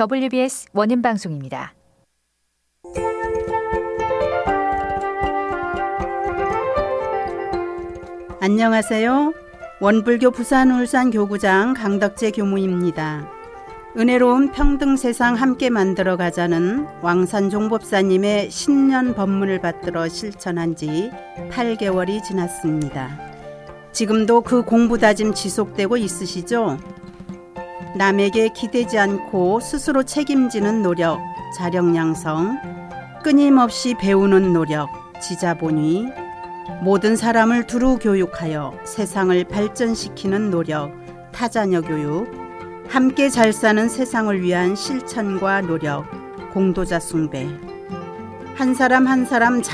WBS 원음 방송입니다. 안녕하세요. 원불교 부산 울산 교구장 강덕재 교무입니다. 은혜로운 평등 세상 함께 만들어 가자는 왕산 종법사님의 신년 법문을 받들어 실천한 지 8개월이 지났습니다. 지금도 그 공부 다짐 지속되고 있으시죠? 남에게 기대지 않고 스스로 책임지는 노력, 자력 양성, 끊임없이 배우는 노력, 지자본위, 모든 사람을 두루 교육하여 세상을 발전시키는 노력, 타자녀 교육, 함께 잘 사는 세상을 위한 실천과 노력, 공도자 숭배, 한 사람 한 사람